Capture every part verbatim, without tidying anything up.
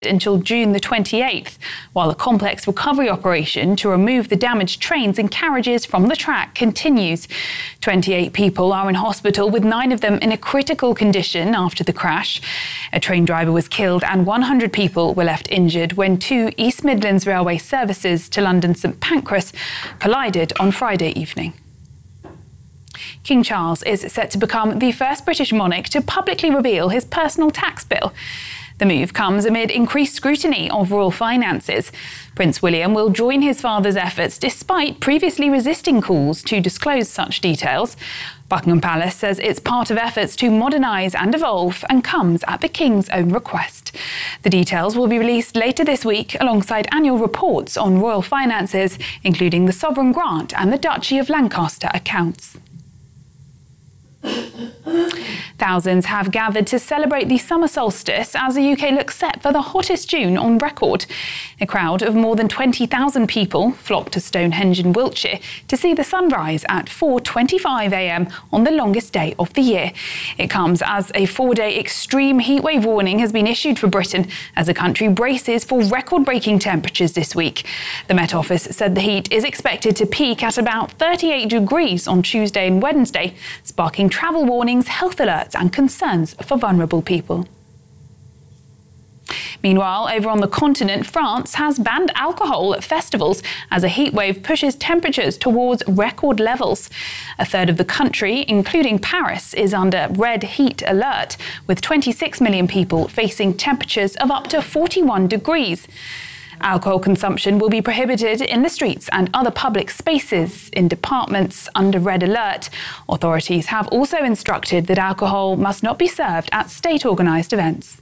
until June the twenty-eighth, while a complex recovery operation to remove the damaged trains and carriages from the track continues. twenty-eight people are in hospital, with nine of them in a critical condition after the crash. A train driver was killed and one hundred people were left injured when two East Midlands Railway services to London St Pancras collided on Friday evening. King Charles is set to become the first British monarch to publicly reveal his personal tax bill. The move comes amid increased scrutiny of royal finances. Prince William will join his father's efforts despite previously resisting calls to disclose such details. Buckingham Palace says it's part of efforts to modernise and evolve and comes at the King's own request. The details will be released later this week alongside annual reports on royal finances, including the sovereign grant and the Duchy of Lancaster accounts. Thousands have gathered to celebrate the summer solstice as the U K looks set for the hottest June on record. A crowd of more than twenty thousand people flocked to Stonehenge in Wiltshire to see the sunrise at four twenty-five a m on the longest day of the year. It comes as a four-day extreme heatwave warning has been issued for Britain as the country braces for record-breaking temperatures this week. The Met Office said the heat is expected to peak at about thirty-eight degrees on Tuesday and Wednesday, sparking travel warnings, health alerts and concerns for vulnerable people. Meanwhile, over on the continent, France has banned alcohol at festivals as a heatwave pushes temperatures towards record levels. A third of the country, including Paris, is under red heat alert, with twenty-six million people facing temperatures of up to forty-one degrees. Alcohol consumption will be prohibited in the streets and other public spaces in departments under red alert. Authorities have also instructed that alcohol must not be served at state-organised events.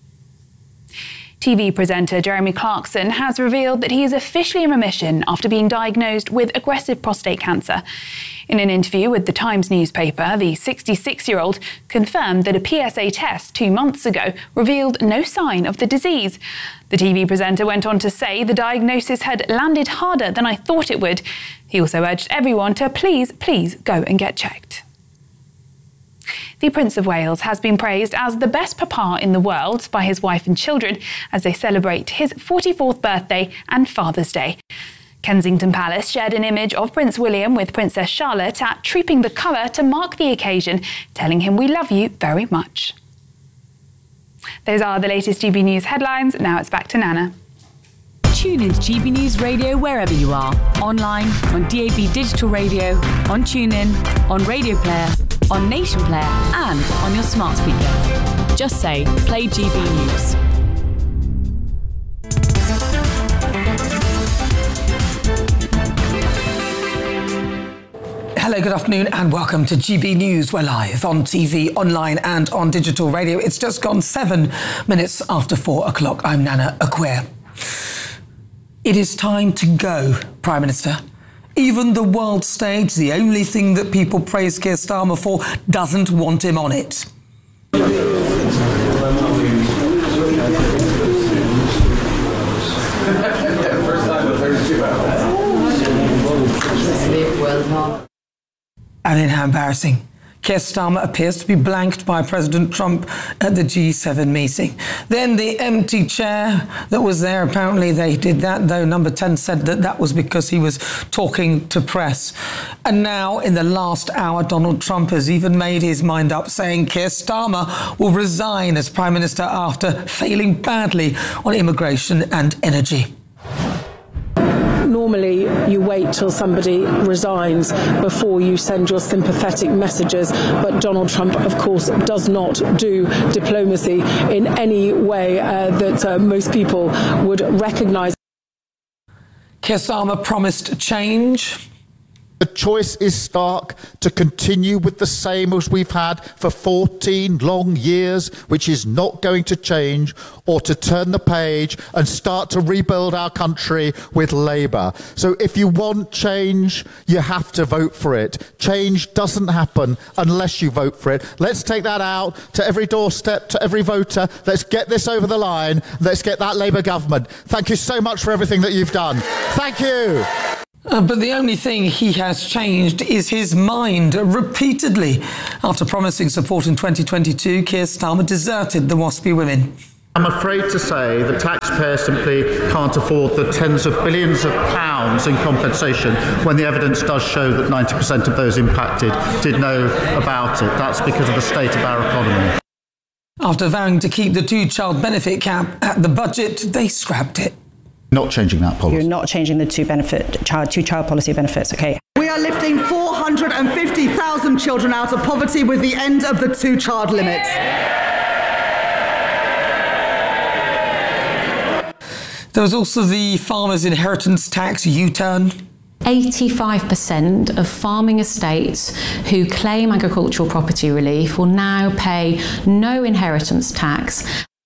T V presenter Jeremy Clarkson has revealed that he is officially in remission after being diagnosed with aggressive prostate cancer. In an interview with the Times newspaper, the sixty-six-year-old confirmed that a P S A test two months ago revealed no sign of the disease. The T V presenter went on to say the diagnosis had landed harder than I thought it would. He also urged everyone to please, please go and get checked. The Prince of Wales has been praised as the best papa in the world by his wife and children as they celebrate his forty-fourth birthday and Father's Day. Kensington Palace shared an image of Prince William with Princess Charlotte at Trooping the Colour to mark the occasion, telling him we love you very much. Those are the latest G B News headlines. Now it's back to Nana. Tune into G B News Radio wherever you are. Online, on D A B Digital Radio, on TuneIn, on Radio Player, on Nation Player and on your smart speaker. Just say, play G B News. Hello, good afternoon and welcome to G B News. We're live on T V, online and on digital radio. It's just gone seven minutes after four o'clock. I'm Nana Acquare. It is time to go, Prime Minister. Even the world stage, the only thing that people praise Keir Starmer for, doesn't want him on it. And then how embarrassing. Keir Starmer appears to be blanked by President Trump at the G seven meeting. Then the empty chair that was there, apparently they did that, though Number ten said that that was because he was talking to press. And now, in the last hour, Donald Trump has even made his mind up, saying Keir Starmer will resign as Prime Minister after failing badly on immigration and energy. Normally, you wait till somebody resigns before you send your sympathetic messages, but Donald Trump, of course, does not do diplomacy in any way uh, that uh, most people would recognise. Keir Starmer promised change. The choice is stark: to continue with the same as we've had for fourteen long years, which is not going to change, or to turn the page and start to rebuild our country with Labour. So if you want change, you have to vote for it. Change doesn't happen unless you vote for it. Let's take that out to every doorstep, to every voter. Let's get this over the line. Let's get that Labour government. Thank you so much for everything that you've done. Thank you. Uh, but the only thing he has changed is his mind repeatedly. After promising support in twenty twenty-two, Keir Starmer deserted the WASPy women. I'm afraid to say the taxpayer simply can't afford the tens of billions of pounds in compensation when the evidence does show that ninety percent of those impacted did know about it. That's because of the state of our economy. After vowing to keep the two-child benefit cap at the budget, they scrapped it. Not changing that policy. You're not changing the two benefit child two child policy benefits, okay? We are lifting four hundred fifty thousand children out of poverty with the end of the two-child limit. There was also the farmers' inheritance tax U-turn. eighty-five percent of farming estates who claim agricultural property relief will now pay no inheritance tax.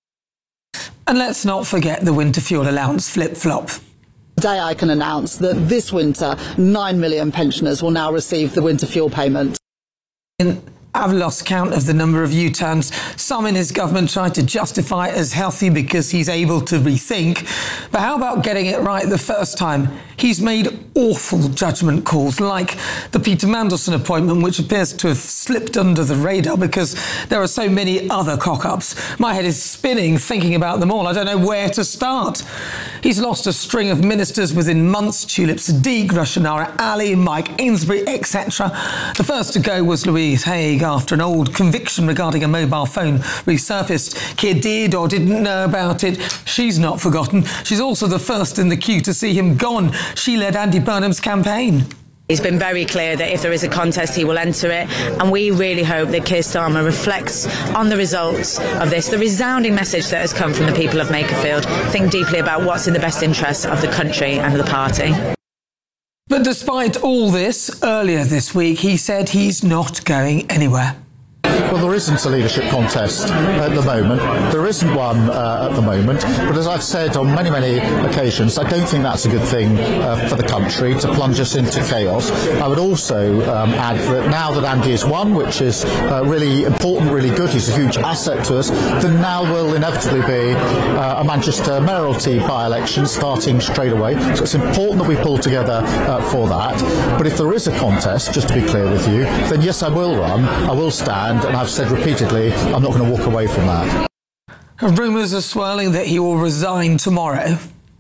And let's not forget the winter fuel allowance flip-flop. Today I can announce that this winter, nine million pensioners will now receive the winter fuel payment. In I've lost count of the number of U-turns. Some in his government try to justify it as healthy because he's able to rethink. But how about getting it right the first time? He's made awful judgment calls, like the Peter Mandelson appointment, which appears to have slipped under the radar because there are so many other cock-ups. My head is spinning thinking about them all. I don't know where to start. He's lost a string of ministers within months: Tulip Sadiq, Rushanara Ali, Mike Ainsbury, et cetera. The first to go was Louise Haigh after an old conviction regarding a mobile phone resurfaced. Keir did or didn't know about it. She's not forgotten. She's also the first in the queue to see him gone. She led Andy Burnham's campaign. He's been very clear that if there is a contest, he will enter it, and we really hope that Keir Starmer reflects on the results of this, the resounding message that has come from the people of Makerfield. Think deeply about what's in the best interests of the country and the party. But despite all this, earlier this week, he said he's not going anywhere. Well, there isn't a leadership contest at the moment. There isn't one uh, at the moment. But as I've said on many, many occasions, I don't think that's a good thing uh, for the country to plunge us into chaos. I would also um, add that now that Andy has won, which is uh, really important, really good, he's a huge asset to us, then now will inevitably be uh, a Manchester mayoralty by-election starting straight away. So it's important that we pull together uh, for that. But if there is a contest, just to be clear with you, then yes, I will run, I will stand, and I've said repeatedly, I'm not going to walk away from that. Rumours are swirling that he will resign tomorrow.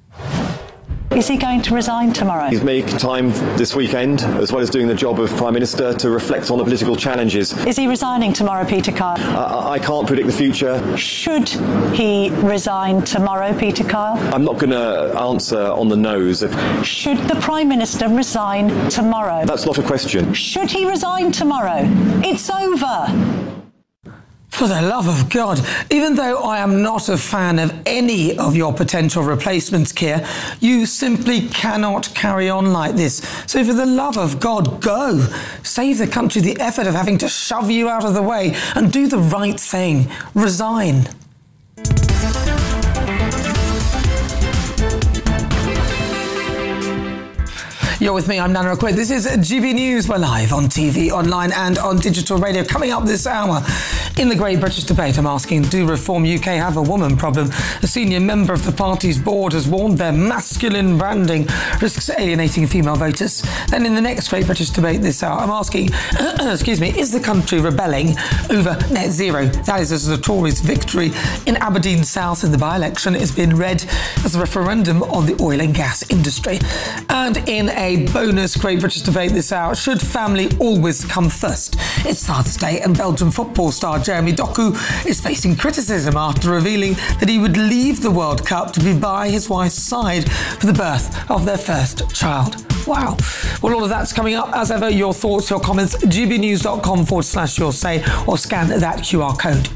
Is he going to resign tomorrow? He's making time this weekend, as well as doing the job of Prime Minister, to reflect on the political challenges. Is he resigning tomorrow, Peter Kyle? Uh, I can't predict the future. Should he resign tomorrow, Peter Kyle? I'm not going to answer on the nose. Should the Prime Minister resign tomorrow? That's not a question. Should he resign tomorrow? It's over. For the love of God, even though I am not a fan of any of your potential replacements, Keir, you simply cannot carry on like this. So for the love of God, go. Save the country the effort of having to shove you out of the way and do the right thing. Resign. You're with me, I'm Nana Aquid. This is G B News. We're live on T V, online and on digital radio. Coming up this hour, in the Great British Debate, I'm asking, do Reform U K have a woman problem? A senior member of the party's board has warned their masculine branding risks alienating female voters. Then in the next Great British Debate this hour, I'm asking, excuse me, is the country rebelling over net zero? That is as the Tories' victory in Aberdeen South in the by-election is being read as a referendum on the oil and gas industry. And in a A bonus Great British Debate this hour, should family always come first? It's Father's Day, and Belgian football star Jeremy Doku is facing criticism after revealing that he would leave the World Cup to be by his wife's side for the birth of their first child. Wow. Well, all of that's coming up. As ever, your thoughts, your comments, gbnews.com forward slash your say, or scan that Q R code.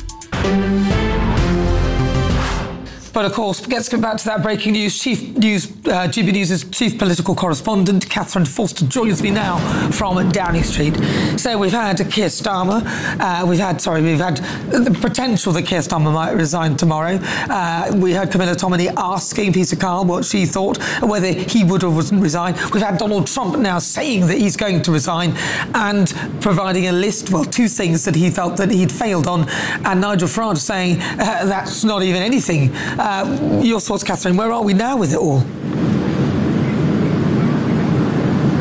But of course, let's get back to that breaking news. Chief News, uh, G B News' chief political correspondent, Catherine Forster, joins me now from Downing Street. So we've had Keir Starmer, uh, we've had, sorry, we've had the potential that Keir Starmer might resign tomorrow. Uh, we heard Camilla Tominey asking Peter Kyle what she thought, whether he would or wouldn't resign. We've had Donald Trump now saying that he's going to resign and providing a list, well, two things that he felt that he'd failed on, and Nigel Farage saying uh, that's not even anything. Uh, your thoughts, Catherine, where are we now with it all?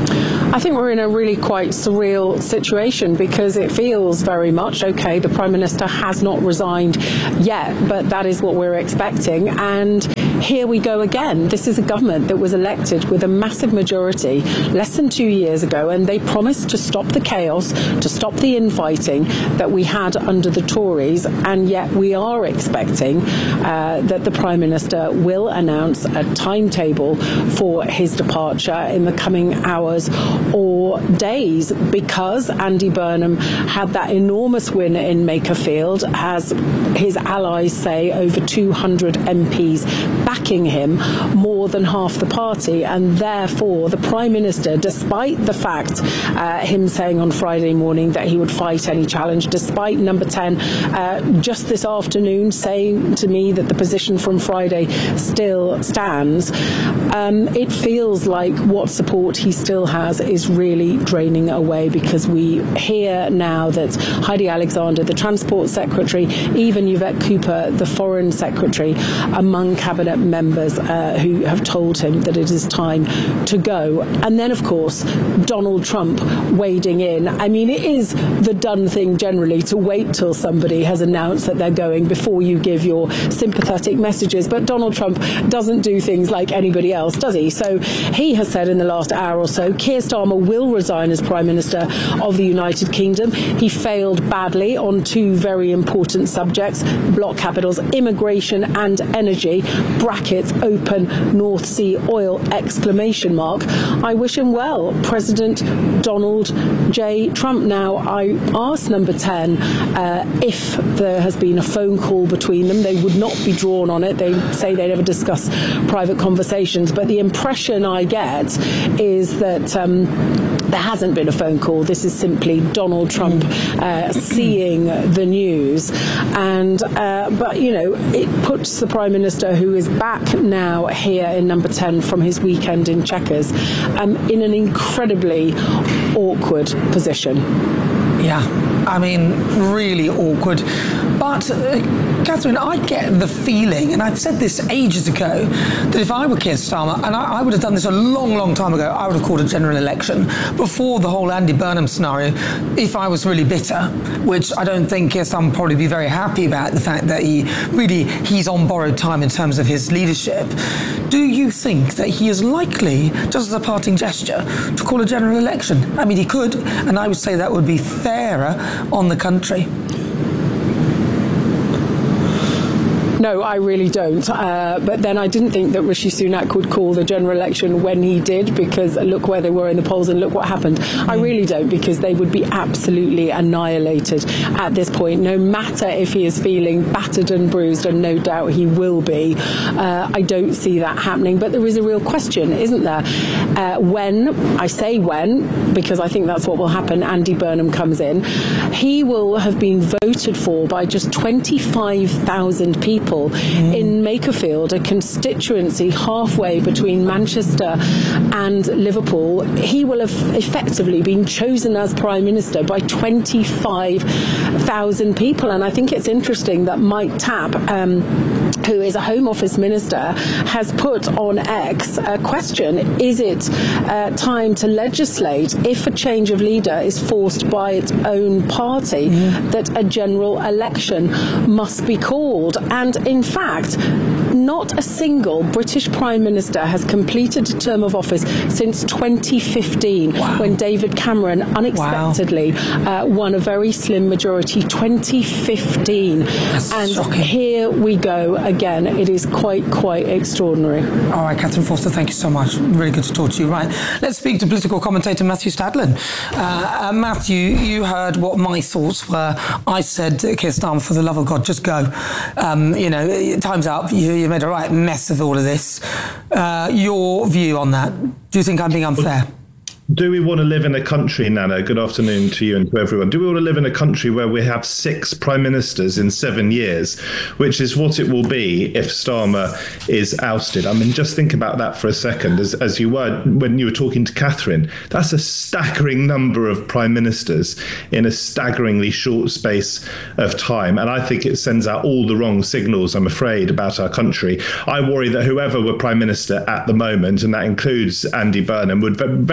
I think we're in a really quite surreal situation because it feels very much, okay, the Prime Minister has not resigned yet, but that is what we're expecting. And here we go again. This is a government that was elected with a massive majority less than two years ago, and they promised to stop the chaos, to stop the infighting that we had under the Tories, and yet we are expecting uh, that the Prime Minister will announce a timetable for his departure in the coming hours or days, because Andy Burnham had that enormous win in Makerfield, has his allies say over two hundred M Ps backing him, more than half the party, and therefore the Prime Minister, despite the fact uh, him saying on Friday morning that he would fight any challenge, despite Number ten uh, just this afternoon saying to me that the position from Friday still stands, um, it feels like what support he still has is really draining away, because we hear now that Heidi Alexander, the Transport Secretary, even Yvette Cooper, the Foreign Secretary, among Cabinet members uh, who have told him that it is time to go. And then, of course, Donald Trump wading in. I mean, it is the done thing generally to wait till somebody has announced that they're going before you give your sympathetic messages. But Donald Trump doesn't do things like anybody else, does he? So he has said in the last hour or so, Keir Starmer will resign as Prime Minister of the United Kingdom. He failed badly on two very important subjects, block capitals, immigration and energy, brackets, open North Sea oil, exclamation mark. I wish him well, President Donald J. Trump. Now, I asked Number ten uh, if there has been a phone call between them. They would not be drawn on it. They say they never discuss private conversations, but the impression I get is that um, there hasn't been a phone call. This is simply Donald Trump uh, seeing the news. And uh, but, you know, it puts the Prime Minister, who is back now here in Number ten from his weekend in Chequers, um, in an incredibly awkward position. Yeah, I mean, really awkward. But, uh, Catherine, I get the feeling, and I've said this ages ago, that if I were Keir Starmer, and I, I would have done this a long, long time ago, I would have called a general election before the whole Andy Burnham scenario, if I was really bitter, which I don't think Keir Starmer would probably be very happy about, the fact that he really, he's on borrowed time in terms of his leadership. Do you think that he is likely, just as a parting gesture, to call a general election? I mean, he could, and I would say that would be fairer on the country. No, I really don't. Uh, but then I didn't think that Rishi Sunak would call the general election when he did, because look where they were in the polls and look what happened. Mm. I really don't, because they would be absolutely annihilated at this point, no matter if he is feeling battered and bruised, and no doubt he will be. Uh, I don't see that happening. But there is a real question, isn't there? Uh, when, I say when, because I think that's what will happen, Andy Burnham comes in, he will have been voted for by just twenty-five thousand people mm. in Makerfield, a constituency halfway between Manchester and Liverpool. He will have effectively been chosen as Prime Minister by twenty-five thousand people. And I think it's interesting that Mike Tapp, um, who is a Home Office Minister, has put on X a question: is it uh, time to legislate, if a change of leader is forced by its own party, mm. that a general election must be called? And in fact, not a single British Prime Minister has completed a term of office since twenty fifteen, wow. when David Cameron unexpectedly wow. uh, won a very slim majority, twenty fifteen. That's and shocking. Here we go again. It is quite, quite extraordinary. All right, Catherine Forster, thank you so much. Really good to talk to you. Right, let's speak to political commentator Matthew Stadlen. Uh, uh, Matthew, you heard what my thoughts were. I said, Keir Starmer, for the love of God, just go. Um, you know, time's up. You, you made a right mess of all of this. Uh, your view on that? Do you think I'm being unfair? Do we want to live in a country, Nana? Good afternoon to you and to everyone. Do we want to live in a country where we have six prime ministers in seven years, which is what it will be if Starmer is ousted? I mean, just think about that for a second. As, as you were, when you were talking to Catherine, that's a staggering number of prime ministers in a staggeringly short space of time. And I think it sends out all the wrong signals, I'm afraid, about our country. I worry that whoever were prime minister at the moment, and that includes Andy Burnham, would very quickly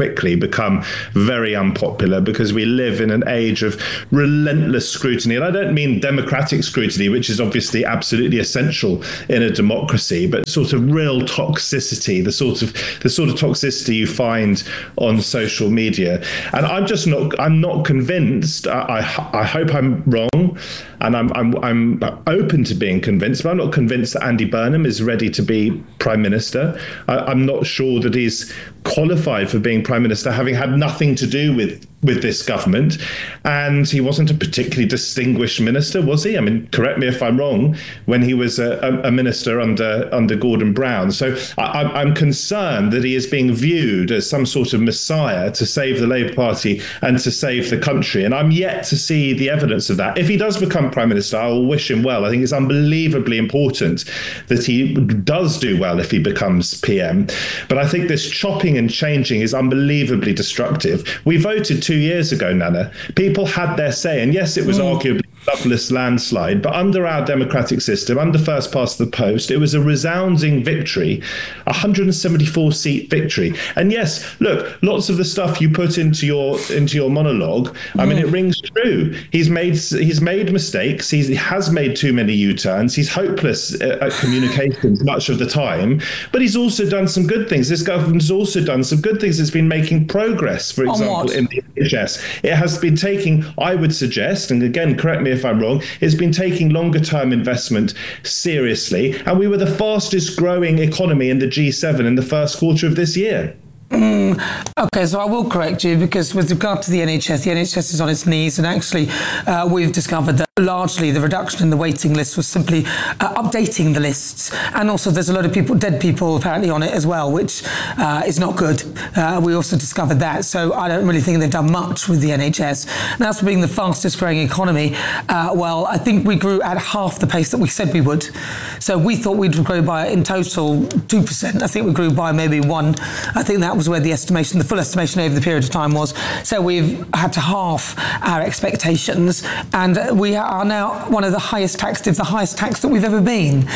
quickly become very unpopular because we live in an age of relentless scrutiny. And I don't mean democratic scrutiny, which is obviously absolutely essential in a democracy, but sort of real toxicity, the sort of the sort of toxicity you find on social media. And I'm just not I'm not convinced. I, I, I hope I'm wrong, and I'm, I'm I'm open to being convinced, but I'm not convinced that Andy Burnham is ready to be Prime Minister. I, I'm not sure that he's qualified for being Prime Minister, having had nothing to do with with this government. And he wasn't a particularly distinguished minister, was he? I mean, correct me if I'm wrong, when he was a, a minister under under Gordon Brown. So I, I'm concerned that he is being viewed as some sort of messiah to save the Labour Party and to save the country. And I'm yet to see the evidence of that. If he does become Prime Minister, I will wish him well. I think it's unbelievably important that he does do well if he becomes P M. But I think this chopping and changing is unbelievably destructive. We voted two years ago, Nana. People had their say, and yes, it was mm. arguably a Loveless landslide, but under our democratic system, under first past the post, it was a resounding victory, one hundred seventy-four seat victory. And yes, look, lots of the stuff you put into your into your monologue, I mm. mean, it rings true. He's made he's made mistakes. He's, he has made too many U-turns. He's hopeless at, at communications much of the time, but he's also done some good things. This government has also done some good things. It's been making progress, for example, in the N H S. It has been taking, I would suggest, and again, correct me if I'm wrong, it's been taking longer term investment seriously. And we were the fastest growing economy in the G seven in the first quarter of this year. Mm, okay, so I will correct you, because with regard to the N H S, the N H S is on its knees, and actually uh, we've discovered that largely the reduction in the waiting list was simply uh, updating the lists. And also there's a lot of people, dead people apparently on it as well, which uh, is not good. Uh, we also discovered that. So I don't really think they've done much with the N H S. And as for being the fastest growing economy, uh, well, I think we grew at half the pace that we said we would. So we thought we'd grow by, in total, two percent. I think we grew by maybe one. I think that was where the estimation, the full estimation over the period of time was. So we've had to half our expectations, and we are now one of the highest taxed, if the highest taxed that we've ever been.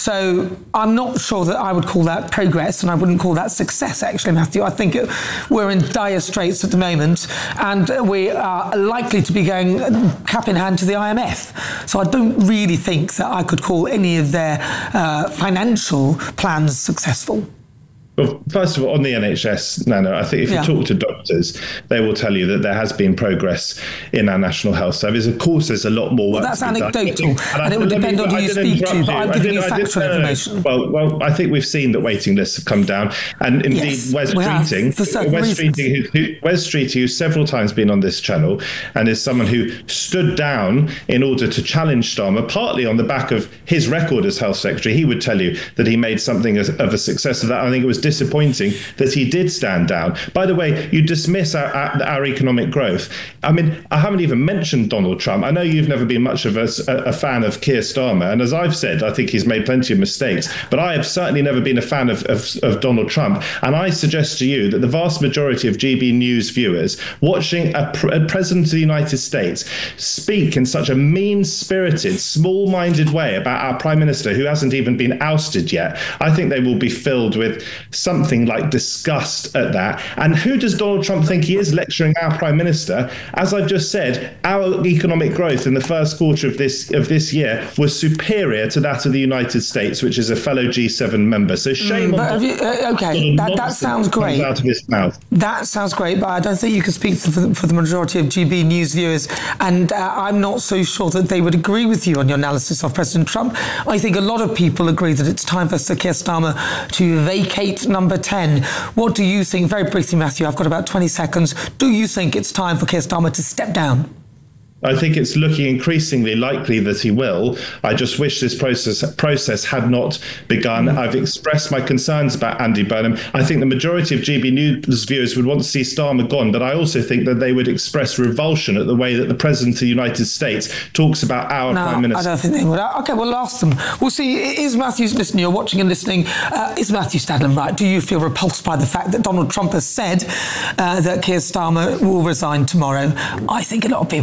So I'm not sure that I would call that progress, and I wouldn't call that success, actually, Matthew. I think it, we're in dire straits at the moment, and we are likely to be going cap in hand to the I M F. So I don't really think that I could call any of their uh, financial plans successful. Well, first of all, on the N H S, Nana, I think if yeah. you talk to doctors, they will tell you that there has been progress in our National Health Service. Of course, there's a lot more work. Well, that's to be anecdotal, done. and, and it will depend me, on who you speak to, but I'm giving you factual information. Well, well, I think we've seen that waiting lists have come down, and indeed, yes, Wes Streeting, Wes Streeting, who, who, Wes Streeting, who's several times been on this channel, and is someone who stood down in order to challenge Starmer, partly on the back of his record as Health Secretary. He would tell you that he made something of a success of that. I think it was disappointing that he did stand down. By the way, you dismiss our, our, our economic growth. I mean, I haven't even mentioned Donald Trump. I know you've never been much of a, a fan of Keir Starmer, and as I've said, I think he's made plenty of mistakes, but I have certainly never been a fan of, of, of Donald Trump. And I suggest to you that the vast majority of G B News viewers watching a, a president of the United States speak in such a mean-spirited, small-minded way about our prime minister who hasn't even been ousted yet, I think they will be filled with something like disgust at that. And who does Donald Trump think he is, lecturing our prime minister? As I've just said, our economic growth in the first quarter of this of this year was superior to that of the United States, which is a fellow G seven member. So shame mm, on you, uh, okay, that, that sounds great. Out of his mouth. That sounds great, but I don't think you can speak for the, for the majority of G B News viewers, and uh, I'm not so sure that they would agree with you on your analysis of President Trump. I think a lot of people agree that it's time for Sir Keir Starmer to vacate number ten. What do you think? Very briefly, Matthew, I've got about twenty seconds. Do you think it's time for Keir Starmer to step down? I think it's looking increasingly likely that he will. I just wish this process process had not begun. Mm. I've expressed my concerns about Andy Burnham. I think the majority of G B News viewers would want to see Starmer gone, but I also think that they would express revulsion at the way that the President of the United States talks about our no, Prime Minister. I don't think they would. Okay, we'll ask them. We'll see. Is Matthew listening? You're watching and listening. Uh, is Matthew Stadlen right? Do you feel repulsed by the fact that Donald Trump has said uh, that Keir Starmer will resign tomorrow? I think a lot of people would like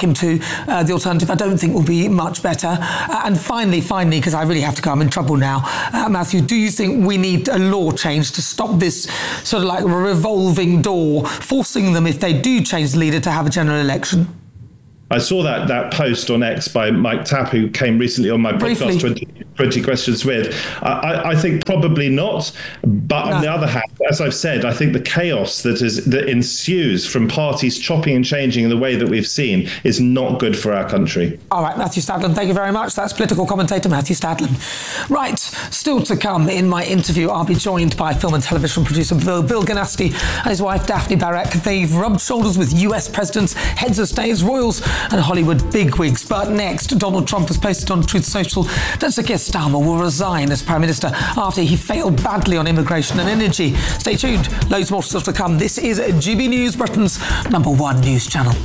him to. Uh, the alternative, I don't think, will be much better. Uh, and finally, finally, because I really have to go, I'm in trouble now. Uh, Matthew, do you think we need a law change to stop this sort of like a revolving door, forcing them, if they do change the leader, to have a general election? I saw that that post on X by Mike Tapp, who came recently on my Briefly. podcast, twenty, twenty Questions With. I, I think probably not. But no. On the other hand, as I've said, I think the chaos that is that ensues from parties chopping and changing in the way that we've seen is not good for our country. All right, Matthew Stadlen, thank you very much. That's political commentator Matthew Stadlen. Right, still to come in my interview, I'll be joined by film and television producer Bill, Bill Ganasty and his wife Daphne Barak. They've rubbed shoulders with U S presidents, heads of states, royals and Hollywood bigwigs. But next, Donald Trump has posted on Truth Social that Sir Keir Starmer will resign as Prime Minister after he failed badly on immigration and energy. Stay tuned, loads more stuff to come. This is G B News, Britain's number one news channel.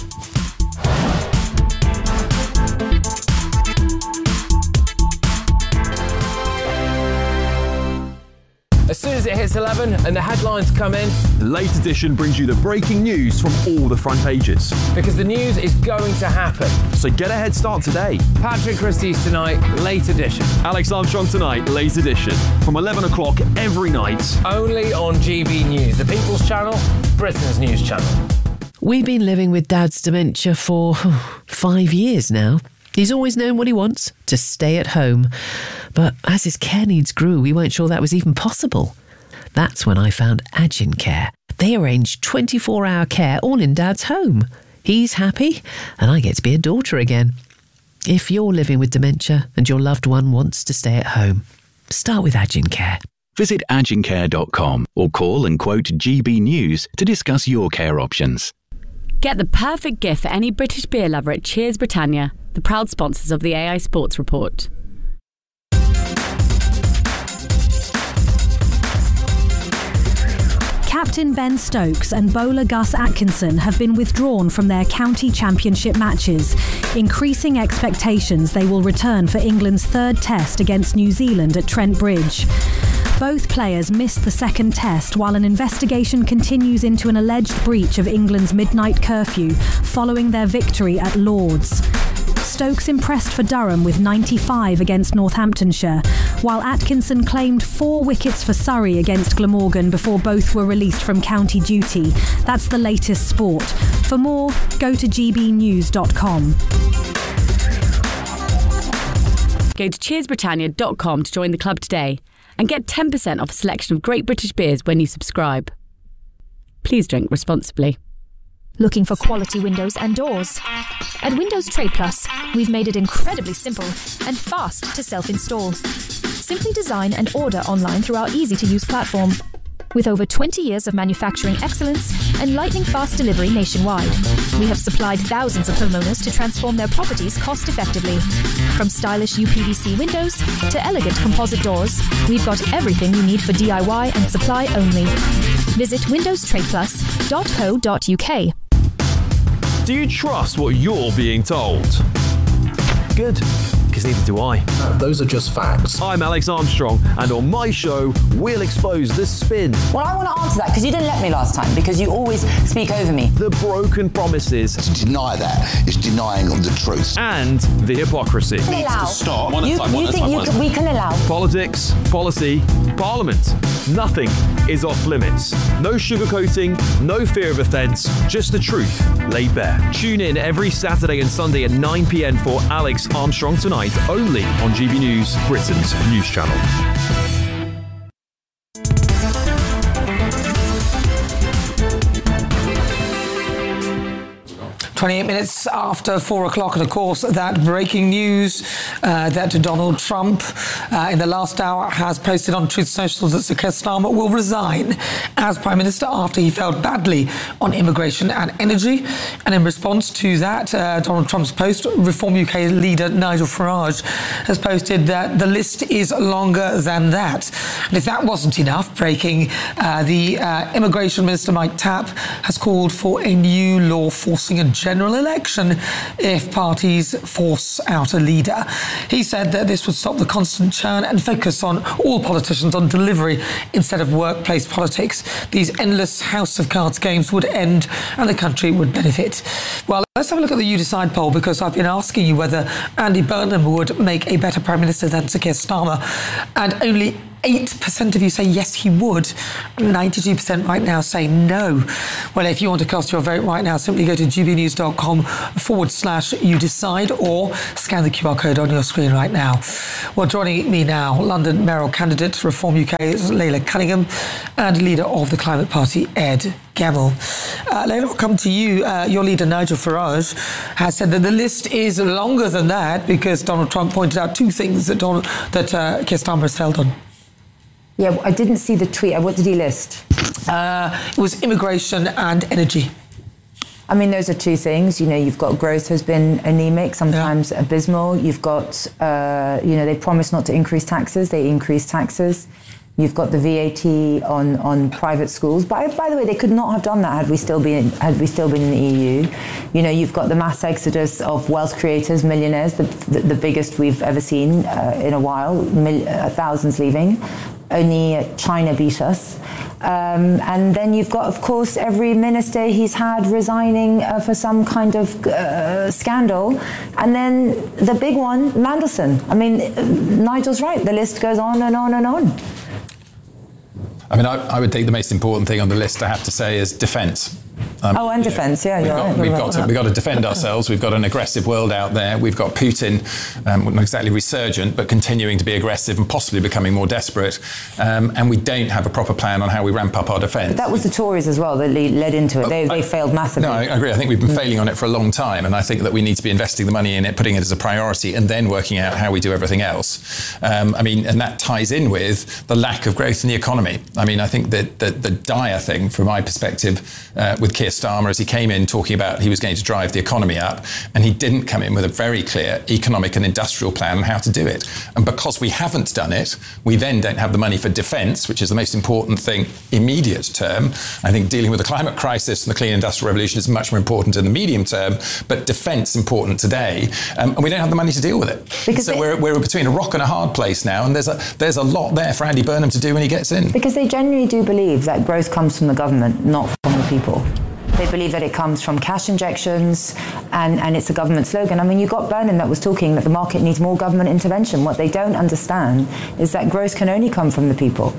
As soon as it hits eleven and the headlines come in, the Late Edition brings you the breaking news from all the front pages. Because the news is going to happen. So get a head start today. Patrick Christie's Tonight, Late Edition. Alex Armstrong Tonight, Late Edition. From eleven o'clock every night. Only on G B News, the People's Channel, Britain's news channel. We've been living with Dad's dementia for oh, five years now. He's always known what he wants, to stay at home. But as his care needs grew, we weren't sure that was even possible. That's when I found Agin Care. They arrange twenty-four hour care all in Dad's home. He's happy, and I get to be a daughter again. If you're living with dementia and your loved one wants to stay at home, start with Agin Care. Visit agin care dot com or call and quote G B News to discuss your care options. Get the perfect gift for any British beer lover at Cheers Britannia, the proud sponsors of the A I Sports Report. Captain Ben Stokes and bowler Gus Atkinson have been withdrawn from their county championship matches, increasing expectations they will return for England's third test against New Zealand at Trent Bridge. Both players missed the second test while an investigation continues into an alleged breach of England's midnight curfew following their victory at Lord's. Stokes impressed for Durham with ninety-five against Northamptonshire, while Atkinson claimed four wickets for Surrey against Glamorgan before both were released from county duty. That's the latest sport. For more, go to g b news dot com. Go to cheers britannia dot com to join the club today and get ten percent off a selection of great British beers when you subscribe. Please drink responsibly. Looking for quality windows and doors? At Windows Trade Plus, we've made it incredibly simple and fast to self-install. Simply design and order online through our easy-to-use platform. With over twenty years of manufacturing excellence and lightning-fast delivery nationwide, we have supplied thousands of homeowners to transform their properties cost-effectively. From stylish U P V C windows to elegant composite doors, we've got everything you need for D I Y and supply only. Visit windows trade plus dot co dot u k. Do you trust what you're being told? Good, because neither do I. No, those are just facts. I'm Alex Armstrong, and on my show, we'll expose the spin. Well, I want to answer that, because you didn't let me last time, because you always speak over me. The broken promises. To deny that is denying the truth. And the hypocrisy. Needs to stop. You, time, you think time, you can, we can allow? Politics, policy, parliament. Nothing is off limits. No sugarcoating, no fear of offence, just the truth laid bare. Tune in every Saturday and Sunday at nine p m for Alex Armstrong Tonight, only on G B News, Britain's news channel. twenty-eight minutes after four o'clock, and of course that breaking news uh, that Donald Trump uh, in the last hour has posted on Truth Social that Sir Keir Starmer will resign as Prime Minister after he failed badly on immigration and energy. And in response to that, uh, Donald Trump's post, Reform U K leader Nigel Farage has posted that the list is longer than that. And if that wasn't enough, breaking, uh, the uh, Immigration Minister Mike Tapp has called for a new law forcing a general election if parties force out a leader. He said that this would stop the constant churn and focus on all politicians on delivery instead of workplace politics. These endless House of Cards games would end and the country would benefit. Well, let's have a look at the You Decide poll, because I've been asking you whether Andy Burnham would make a better Prime Minister than Sir Keir Starmer, and only eight percent of you say yes, he would, and ninety-two percent right now say no. Well, if you want to cast your vote right now, simply go to gbnews.com forward slash you decide or scan the Q R code on your screen right now. Well, joining me now, London mayoral candidate Reform U K's Layla Cunningham and leader of the Climate Party, Ed Gamble. Uh, Layla, I'll come to you. Uh, your leader, Nigel Farage, has said that the list is longer than that because Donald Trump pointed out two things that, Donald, that uh, Keir Starmer has failed on. Yeah, I didn't see the tweet. What did he list? Uh, it was immigration and energy. I mean, those are two things. You know, you've got growth has been anemic, sometimes yeah. abysmal. You've got, uh, you know, they promised not to increase taxes. They increased taxes. You've got the V A T on, on private schools. But by the way, they could not have done that had we still been had we still been in the E U. You know, you've got the mass exodus of wealth creators, millionaires, the the, the biggest we've ever seen uh, in a while. Mil- uh, thousands leaving. Only China beat us. Um, and then you've got, of course, every minister he's had resigning uh, for some kind of uh, scandal. And then the big one, Mandelson. I mean, Nigel's right. The list goes on and on and on. I mean, I, I would think the most important thing on the list, I have to say, is defence. Um, oh, and defence, yeah, we've you're got, right. We've got, to, we've got to defend ourselves. We've got an aggressive world out there. We've got Putin, um, not exactly resurgent, but continuing to be aggressive and possibly becoming more desperate. Um, and we don't have a proper plan on how we ramp up our defence. That was the Tories as well that led into it. They, they failed massively. No, I agree. I think we've been failing on it for a long time. And I think that we need to be investing the money in it, putting it as a priority, and then working out how we do everything else. Um, I mean, and that ties in with the lack of growth in the economy. I mean, I think that the, the dire thing, from my perspective, uh, with Keir Starmer, as he came in talking about he was going to drive the economy up, and he didn't come in with a very clear economic and industrial plan on how to do it. And because we haven't done it, we then don't have the money for defence, which is the most important thing immediate term. I think dealing with the climate crisis and the clean industrial revolution is much more important in the medium term, but defence important today. Um, and we don't have the money to deal with it. Because so they, we're, we're between a rock and a hard place now, and there's a, there's a lot there for Andy Burnham to do when he gets in. Because they genuinely do believe that growth comes from the government, not from the people. They believe that it comes from cash injections and, and it's a government slogan. I mean, you've got Burnham that was talking that the market needs more government intervention. What they don't understand is that growth can only come from the people.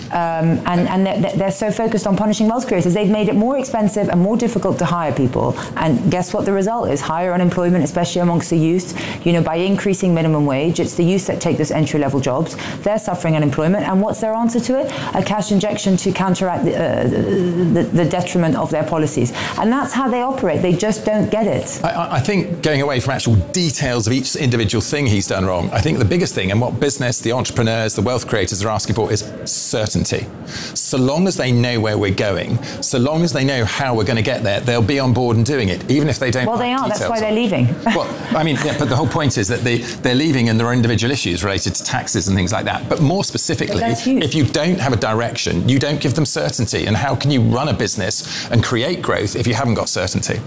Um, and and they're, they're so focused on punishing wealth creators, they've made it more expensive and more difficult to hire people. And guess what the result is? Higher unemployment, especially amongst the youth. You know, by increasing minimum wage, it's the youth that take those entry-level jobs. They're suffering unemployment. And what's their answer to it? A cash injection to counteract the, uh, the, the detriment of their policies. And that's how they operate. They just don't get it. I, I think going away from actual details of each individual thing he's done wrong, I think the biggest thing, and what business, the entrepreneurs, the wealth creators are asking for, is certainty. So long as they know where we're going, so long as they know how we're going to get there, they'll be on board and doing it, even if they don't. Well, they are. That's why they're leaving. Well, I mean, yeah, but the whole point is that they, they're leaving and there are individual issues related to taxes and things like that. But more specifically, if you don't have a direction, you don't give them certainty. And how can you run a business and create growth if you haven't got certainty?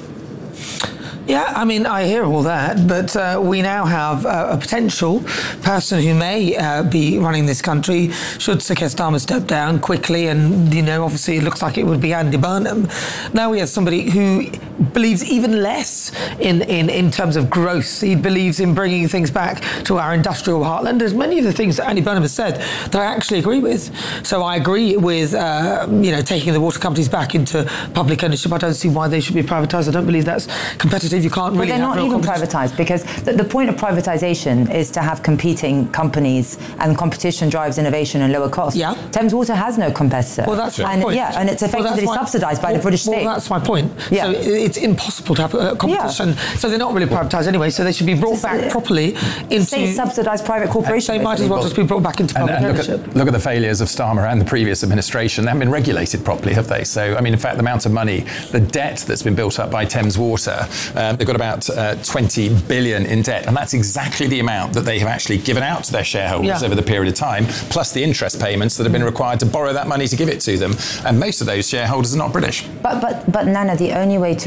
Yeah, I mean, I hear all that, but uh, we now have uh, a potential person who may uh, be running this country should Sir Keir Starmer step down quickly, and, you know, obviously it looks like it would be Andy Burnham. Now we have somebody who believes even less in, in, in terms of growth. He believes in bringing things back to our industrial heartland. There's many of the things that Andy Burnham has said that I actually agree with. So I agree with, uh, you know, taking the water companies back into public ownership. I don't see why they should be privatised. I don't believe that's competitive. You can't really. But they're have not even privatised, because the, the point of privatisation is to have competing companies, and competition drives innovation and lower costs. Yeah. Thames Water has no competitor. Well, that's my and, point. Yeah, and it's effectively well, subsidised by well, the British well, state. Well, that's my point. Yeah. So it's impossible to have a competition. Yeah. So they're not really privatised anyway. So they should be brought back uh, properly into state-subsidised private corporations. They might as well just be brought back into public and, and ownership. Look at, look at the failures of Starmer and the previous administration. They haven't been regulated properly, have they? So, I mean, in fact, the amount of money, the debt that's been built up by Thames Water, um, they've got about uh, twenty billion in debt, and that's exactly the amount that they have actually given out to their shareholders yeah. over the period of time, plus the interest payments that have been required to borrow that money to give it to them. And most of those shareholders are not British. But, but, but Nana, the only way to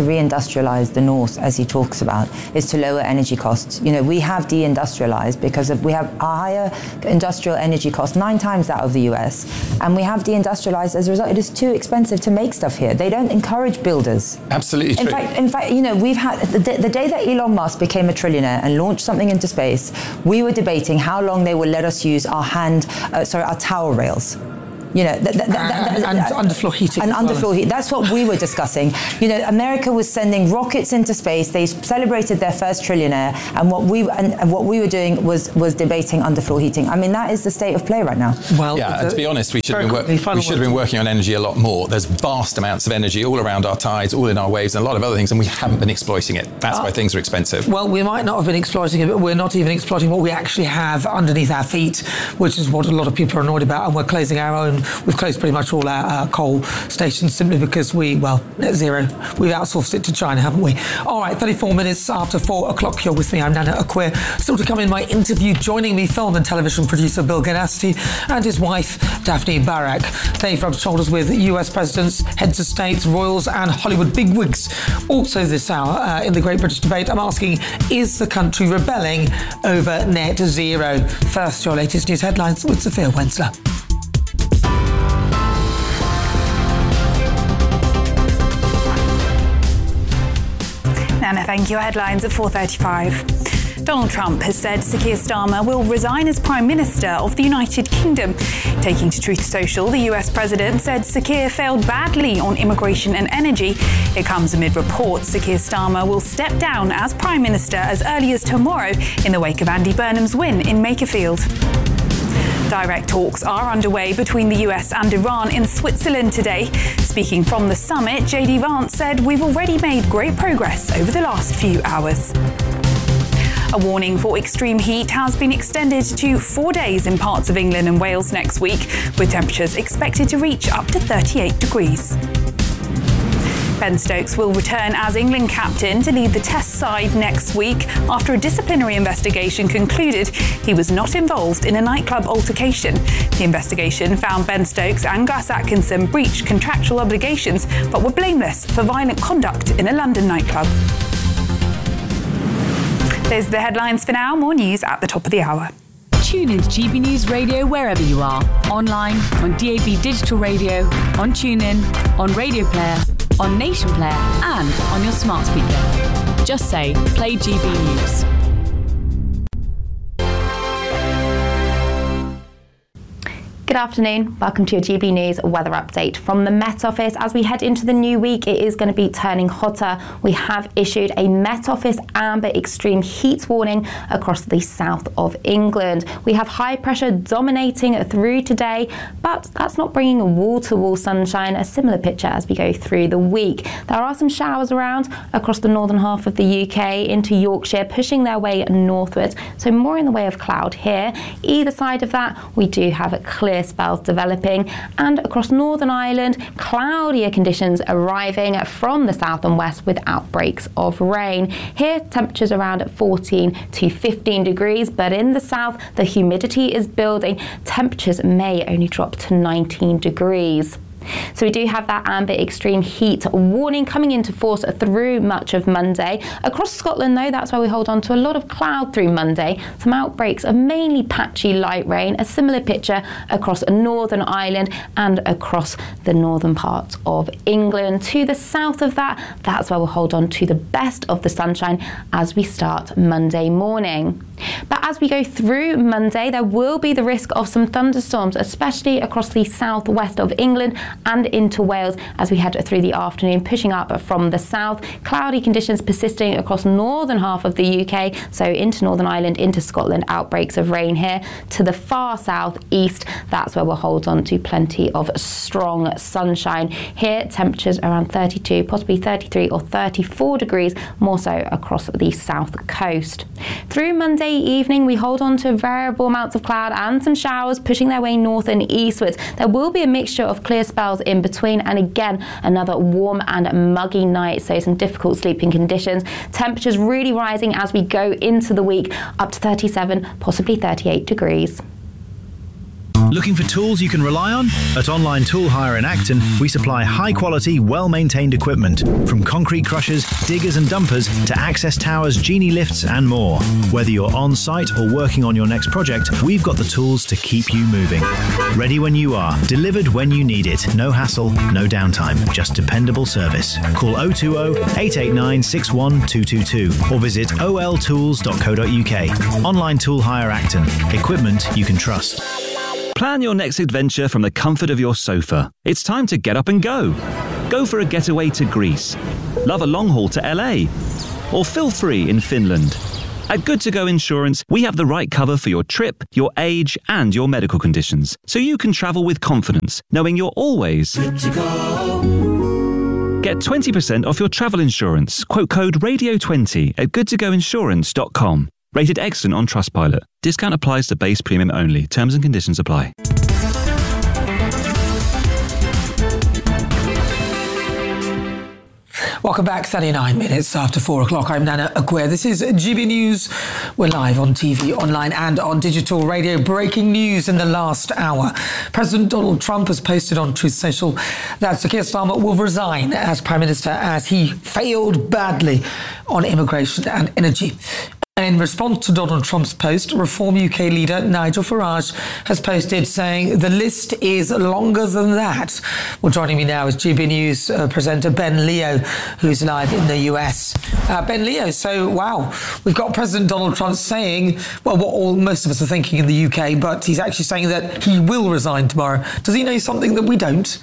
reindustrialize the north, as he talks about, is to lower energy costs. You know, we have deindustrialized because of, we have a higher industrial energy cost, nine times that of the U S, and we have deindustrialized as a result. It is too expensive to make stuff here. They don't encourage builders. Absolutely in true. Fact, in fact, you know, we've had the, the day that Elon Musk became a trillionaire and launched something into space, we were debating how long they would let us use our hand, uh, sorry, our tower rails. You know, th- th- th- th- and, and underfloor heating. And well. underfloor heat. That's what we were discussing. You know, America was sending rockets into space. They celebrated their first trillionaire, and what we and, and what we were doing was was debating underfloor heating. I mean, that is the state of play right now. Well, yeah. And to be honest, we should have been, wor- we should have been working on energy a lot more. There's vast amounts of energy all around our tides, all in our waves, and a lot of other things, and we haven't been exploiting it. That's uh, why things are expensive. Well, we might not have been exploiting it, but we're not even exploiting what we actually have underneath our feet, which is what a lot of people are annoyed about. And we're closing our own. We've closed pretty much all our uh, coal stations simply because we, well, net zero, we've outsourced it to China, haven't we? All right, thirty-four minutes after four o'clock, you're with me. I'm Nana Akwe. Still to come in my interview, joining me, film and television producer Bill Ganasti and his wife, Daphne Barak. They've rubbed shoulders with U S presidents, heads of states, royals and Hollywood bigwigs. Also this hour, uh, in the Great British Debate, I'm asking, is the country rebelling over net zero? First, your latest news headlines with Sophia Wensler. Nana, thank you. Headlines at four thirty-five. Donald Trump has said Sir Keir Starmer will resign as Prime Minister of the United Kingdom. Taking to Truth Social, the U S President said Sir Keir failed badly on immigration and energy. It comes amid reports Sir Keir Starmer will step down as Prime Minister as early as tomorrow in the wake of Andy Burnham's win in Makerfield. Direct talks are underway between the U S and Iran in Switzerland today. Speaking from the summit, J D Vance said, "We've already made great progress over the last few hours." A warning for extreme heat has been extended to four days in parts of England and Wales next week, with temperatures expected to reach up to thirty-eight degrees. Ben Stokes will return as England captain to lead the Test side next week after a disciplinary investigation concluded he was not involved in a nightclub altercation. The investigation found Ben Stokes and Gus Atkinson breached contractual obligations but were blameless for violent conduct in a London nightclub. Those are the headlines for now. More news at the top of the hour. Tune in to G B News Radio wherever you are. Online, on D A B Digital Radio, on TuneIn, on Radio Player, on Nation Player and on your smart speaker. Just say, play G B News. Good afternoon. Welcome to your G B News weather update from the Met Office. As we head into the new week, it is going to be turning hotter. We have issued a Met Office amber extreme heat warning across the south of England. We have high pressure dominating through today, but that's not bringing wall-to-wall sunshine. A similar picture as we go through the week. There are some showers around across the northern half of the U K into Yorkshire, pushing their way northwards. So more in the way of cloud here. Either side of that, we do have a clear spells developing, and across Northern Ireland, cloudier conditions arriving from the south and west with outbreaks of rain. Here, temperatures around fourteen to fifteen degrees, but in the south, the humidity is building. Temperatures may only drop to nineteen degrees. So we do have that amber extreme heat warning coming into force through much of Monday. Across Scotland though, that's why we hold on to a lot of cloud through Monday. Some outbreaks of mainly patchy light rain. A similar picture across Northern Ireland and across the northern parts of England. To the south of that, that's why we'll hold on to the best of the sunshine as we start Monday morning. But as we go through Monday, there will be the risk of some thunderstorms, especially across the southwest of England and into Wales as we head through the afternoon, pushing up from the south. Cloudy conditions persisting across northern half of the U K, so into Northern Ireland, into Scotland, outbreaks of rain here. To the far south east, that's where we'll hold on to plenty of strong sunshine. Here, temperatures around thirty-two, possibly thirty-three or thirty-four degrees, more so across the south coast. Through Monday evening, we hold on to variable amounts of cloud and some showers pushing their way north and eastwards. There will be a mixture of clear spells in between, and again another warm and muggy night, so some difficult sleeping conditions. Temperatures really rising as we go into the week, up to thirty-seven, possibly thirty-eight degrees. Looking for tools you can rely on? At Online Tool Hire in Acton, we supply high-quality, well-maintained equipment, from concrete crushers, diggers and dumpers to access towers, genie lifts and more. Whether you're on-site or working on your next project, we've got the tools to keep you moving. Ready when you are, delivered when you need it. No hassle, no downtime, just dependable service. Call oh two oh, eight eight nine, six one two two two or visit o l tools dot co dot u k. Online Tool Hire Acton. Equipment you can trust. Plan your next adventure from the comfort of your sofa. It's time to get up and go. Go for a getaway to Greece. Love a long haul to L A. Or feel free in Finland. At Good To Go Insurance, we have the right cover for your trip, your age, and your medical conditions, so you can travel with confidence, knowing you're always good to go. Get twenty percent off your travel insurance. Quote code radio twenty at good to go insurance dot com. Rated excellent on Trustpilot. Discount applies to base premium only. Terms and conditions apply. Welcome back, thirty-nine minutes after four o'clock. I'm Nana Aguirre. This is G B News. We're live on T V, online and on digital radio. Breaking news in the last hour. President Donald Trump has posted on Truth Social that Sir Keir Starmer will resign as Prime Minister as he failed badly on immigration and energy. And in response to Donald Trump's post, Reform U K leader Nigel Farage has posted saying the list is longer than that. Well, joining me now is G B News uh, presenter Ben Leo, who's live in the U S. Uh, Ben Leo, so wow, we've got President Donald Trump saying, well, what all most of us are thinking in the U K, but he's actually saying that he will resign tomorrow. Does he know something that we don't?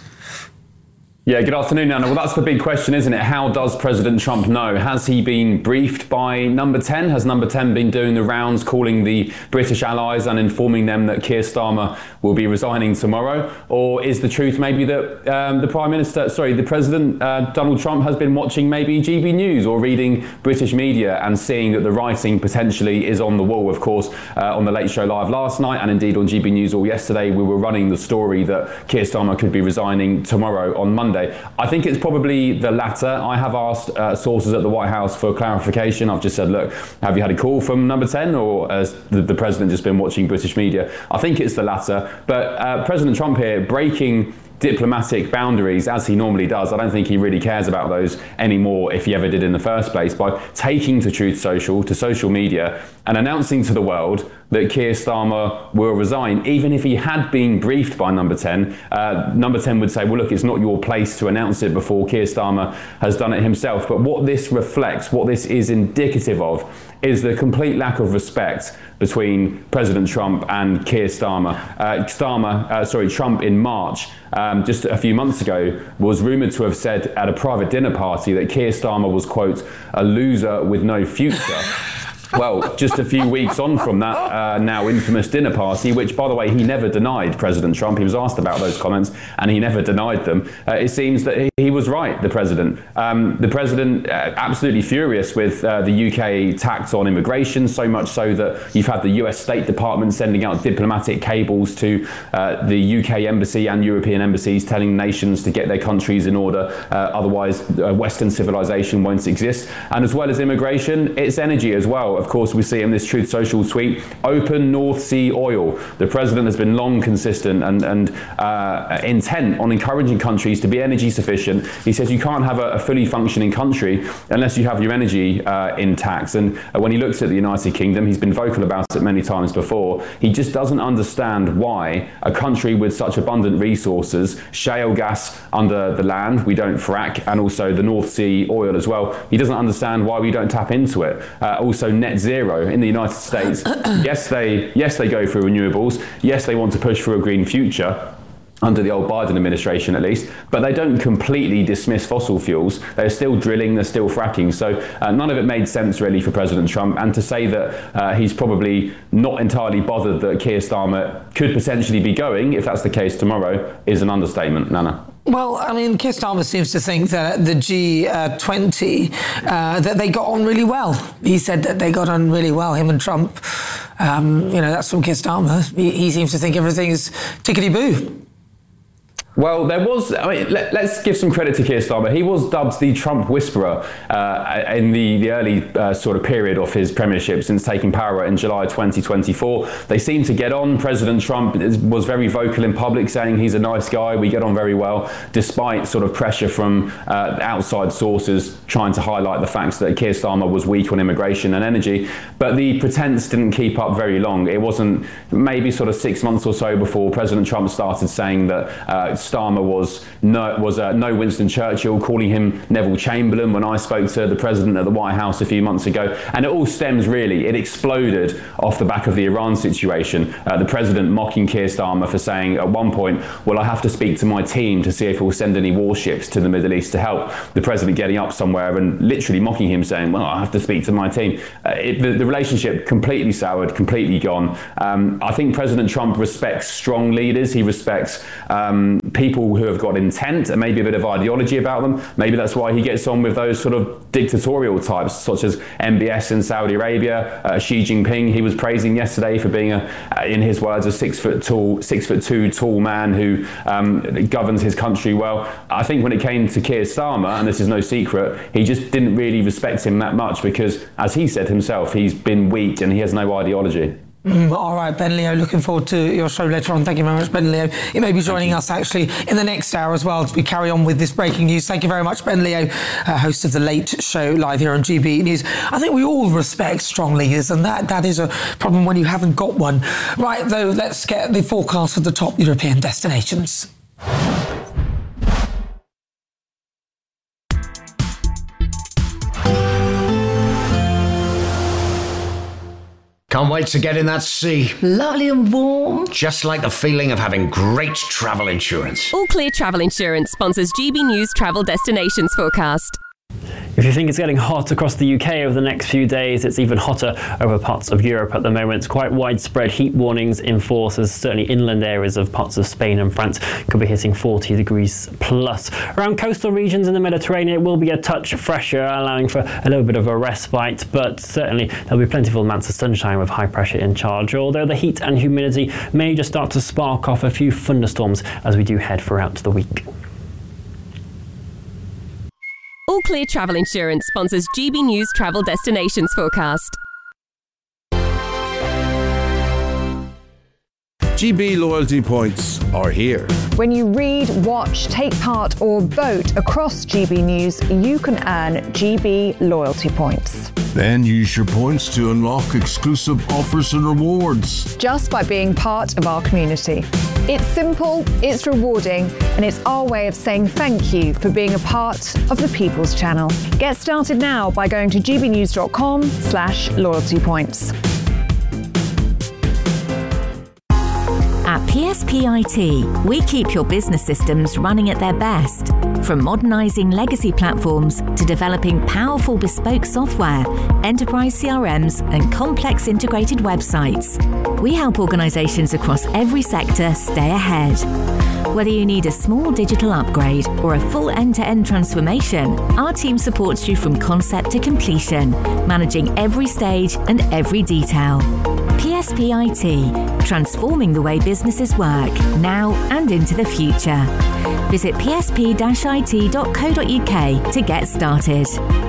Yeah, good afternoon, Anna. Well, that's the big question, isn't it? How does President Trump know? Has he been briefed by Number ten? Has Number ten been doing the rounds, calling the British allies and informing them that Keir Starmer will be resigning tomorrow? Or is the truth maybe that um, the Prime Minister, sorry, the President, uh, Donald Trump, has been watching maybe G B News or reading British media and seeing that the writing potentially is on the wall? Of course, uh, on the Late Show Live last night and indeed on G B News all yesterday, we were running the story that Keir Starmer could be resigning tomorrow on Monday. I think it's probably the latter. I have asked uh, sources at the White House for clarification. I've just said, look, have you had a call from Number ten, or has the, the President just been watching British media? I think it's the latter. But uh, President Trump here breaking diplomatic boundaries, as he normally does. I don't think he really cares about those anymore, if he ever did in the first place, by taking to Truth Social, to social media, and announcing to the world that Keir Starmer will resign. Even if he had been briefed by Number ten, uh, Number ten would say, well, look, it's not your place to announce it before Keir Starmer has done it himself. But what this reflects, what this is indicative of, is the complete lack of respect between President Trump and Keir Starmer. Uh, Starmer, uh, sorry, Trump in March, um, just a few months ago, was rumoured to have said at a private dinner party that Keir Starmer was, quote, a loser with no future. Well, just a few weeks on from that uh, now infamous dinner party, which, by the way, he never denied, President Trump. He was asked about those comments and he never denied them. Uh, it seems that he, he was right, the president. Um, the president uh, absolutely furious with uh, the U K tax on immigration, so much so that you've had the U S State Department sending out diplomatic cables to uh, the U K embassy and European embassies telling nations to get their countries in order, uh, otherwise uh, Western civilization won't exist. And as well as immigration, it's energy as well. Of course, we see in this Truth Social tweet, open North Sea oil. The president has been long consistent and, and uh, intent on encouraging countries to be energy sufficient. He says you can't have a, a fully functioning country unless you have your energy uh, intact. And uh, when he looks at the United Kingdom, he's been vocal about it many times before. He just doesn't understand why a country with such abundant resources, shale gas under the land, we don't frack, and also the North Sea oil as well. He doesn't understand why we don't tap into it. Uh, also, net zero in the United States. yes, they yes they go for renewables. Yes, they want to push for a green future, under the old Biden administration at least, but they don't completely dismiss fossil fuels. They're still drilling, they're still fracking. So uh, none of it made sense really for President Trump. And to say that uh, he's probably not entirely bothered that Keir Starmer could potentially be going, if that's the case tomorrow, is an understatement, Nana. Well, I mean, Keir Starmer seems to think that at the G twenty, uh, that they got on really well. He said that they got on really well, him and Trump. Um, you know, that's from Keir Starmer. He, he seems to think everything is tickety-boo. Well, there was, I mean, let, let's give some credit to Keir Starmer. He was dubbed the Trump whisperer uh, in the, the early uh, sort of period of his premiership since taking power in July twenty twenty-four. They seemed to get on. President Trump was very vocal in public, saying he's a nice guy, we get on very well, despite sort of pressure from uh, outside sources trying to highlight the facts that Keir Starmer was weak on immigration and energy. But the pretense didn't keep up very long. It wasn't maybe sort of six months or so before President Trump started saying that uh, Starmer was no was uh, no Winston Churchill, calling him Neville Chamberlain when I spoke to the president at the White House a few months ago. And it all stems really, it exploded off the back of the Iran situation. Uh, the president mocking Keir Starmer for saying at one point, well, I have to speak to my team to see if we'll send any warships to the Middle East to help. The president getting up somewhere and literally mocking him, saying, well, I have to speak to my team. Uh, it, the, the relationship completely soured, completely gone. Um, I think President Trump respects strong leaders. He respects um, people who have got intent and maybe a bit of ideology about them. Maybe that's why he gets on with those sort of dictatorial types, such as M B S in Saudi Arabia, uh, Xi Jinping. He was praising yesterday for being, a, uh, in his words, a six foot tall, six foot two tall man who um, governs his country well. I think when it came to Keir Starmer, and this is no secret, he just didn't really respect him that much because, as he said himself, he's been weak and he has no ideology. Mm, all right, Ben Leo, looking forward to your show later on. Thank you very much, Ben Leo. You may be joining us actually in the next hour as well as we carry on with this breaking news. Thank you very much, Ben Leo, uh, host of The Late Show live here on G B News. I think we all respect strong leaders, and that, that is a problem when you haven't got one. Right, though, let's get the forecast for the top European destinations. Can't wait to get in that sea. Lovely and warm. Just like the feeling of having great travel insurance. All Clear Travel Insurance sponsors G B News Travel Destinations Forecast. If you think it's getting hot across the U K over the next few days, it's even hotter over parts of Europe at the moment. Quite widespread heat warnings in force, as certainly inland areas of parts of Spain and France could be hitting forty degrees plus. Around coastal regions in the Mediterranean, it will be a touch fresher, allowing for a little bit of a respite, but certainly there'll be plentiful amounts of sunshine with high pressure in charge, although the heat and humidity may just start to spark off a few thunderstorms as we do head throughout the week. All Clear Travel Insurance sponsors G B News Travel Destinations Forecast. G B loyalty points are here. When you read, watch, take part or vote across G B News, you can earn G B loyalty points. Then use your points to unlock exclusive offers and rewards. Just by being part of our community. It's simple, it's rewarding, and it's our way of saying thank you for being a part of the People's Channel. Get started now by going to gbnews.com slash loyalty points. At P S P I T, we keep your business systems running at their best. From modernising legacy platforms to developing powerful bespoke software, enterprise C R Ms and complex integrated websites, we help organisations across every sector stay ahead. Whether you need a small digital upgrade or a full end-to-end transformation, our team supports you from concept to completion, managing every stage and every detail. P S P I T, transforming the way businesses work, now and into the future. Visit p s p dash i t dot co dot u k to get started.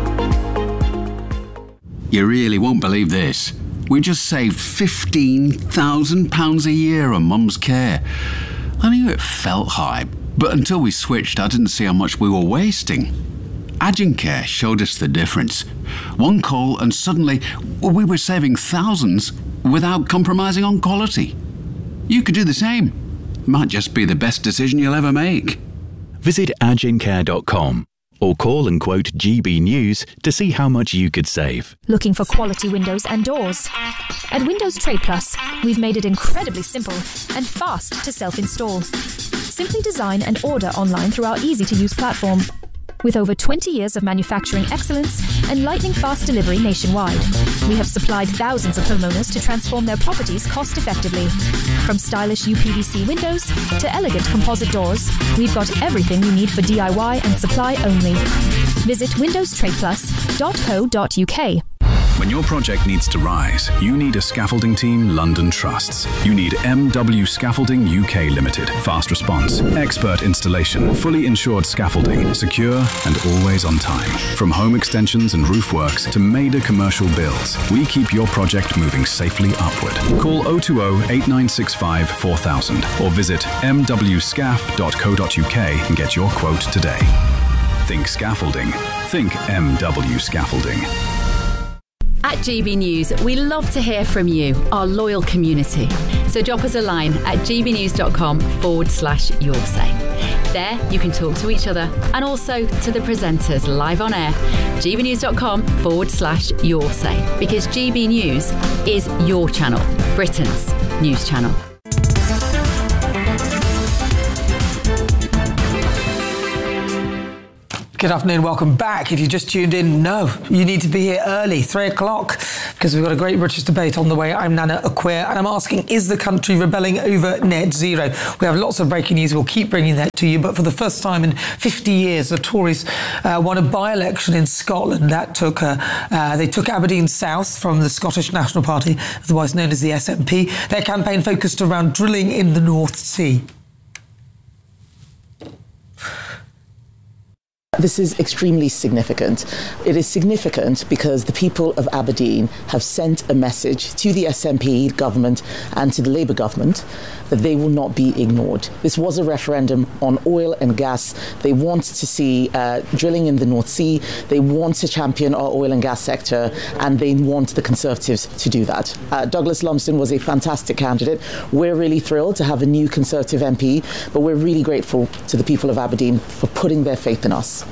You really won't believe this. We just saved fifteen thousand pounds a year on Mum's care. I knew it felt high, but until we switched, I didn't see how much we were wasting. Agencare showed us the difference. One call and suddenly we were saving thousands without compromising on quality. You could do the same. Might just be the best decision you'll ever make. Visit agencare dot com or call and quote G B News to see how much you could save. Looking for quality windows and doors? At Windows Trade Plus, we've made it incredibly simple and fast to self-install. Simply design and order online through our easy-to-use platform. With over twenty years of manufacturing excellence and lightning-fast delivery nationwide, we have supplied thousands of homeowners to transform their properties cost-effectively. From stylish U P V C windows to elegant composite doors, we've got everything you need for D I Y and supply only. Visit windows trade plus dot co dot u k. When your project needs to rise, you need a scaffolding team London trusts. You need M W Scaffolding U K Limited. Fast response, expert installation, fully insured scaffolding, secure and always on time. From home extensions and roof works to major commercial builds, we keep your project moving safely upward. Call oh two oh, eight nine six five, four thousand or visit m w scaf dot co dot u k and get your quote today. Think scaffolding. Think M W Scaffolding. At G B News, we love to hear from you, our loyal community. So drop us a line at gbnews.com forward slash your say. There, you can talk to each other and also to the presenters live on air. gbnews.com forward slash your say. Because G B News is your channel, Britain's news channel. Good afternoon, welcome back. If you just tuned in, no, you need to be here early, three o'clock, because we've got a great British debate on the way. I'm Nana Acquia, and I'm asking, is the country rebelling over net zero? We have lots of breaking news. We'll keep bringing that to you. But for the first time in fifty years, the Tories uh, won a by-election in Scotland. That took, uh, uh, they took Aberdeen South from the Scottish National Party, otherwise known as the S N P. Their campaign focused around drilling in the North Sea. This is extremely significant. It is significant because the people of Aberdeen have sent a message to the S N P government and to the Labour government that they will not be ignored. This was a referendum on oil and gas. They want to see uh, drilling in the North Sea. They want to champion our oil and gas sector, and they want the Conservatives to do that. Uh, Douglas Lumsden was a fantastic candidate. We're really thrilled to have a new Conservative M P, but we're really grateful to the people of Aberdeen for putting their faith in us.